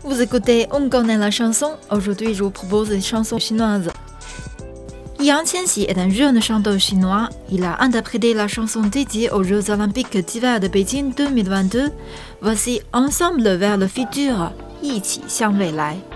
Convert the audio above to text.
Vous écoutez On connaît la chanson. Aujourd'hui, je vous propose une chanson chinoise. Yang Qianxi est un jeune chanteur chinois. Il a interprété la chanson dédiée aux Jeux Olympiques d'hiver de Beijing 2022. Voici Ensemble vers le futur, 一起向未来.